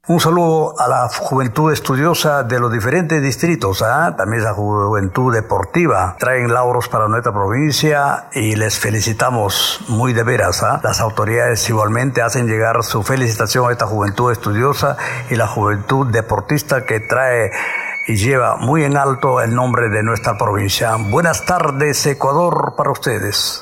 Un saludo a la juventud estudiosa de los diferentes distritos, también la juventud deportiva. Traen lauros para nuestra provincia y les felicitamos muy de veras. Las autoridades igualmente hacen llegar su felicitación a esta juventud estudiosa y la juventud deportista que trae y lleva muy en alto el nombre de nuestra provincia. Buenas tardes, Ecuador, para ustedes.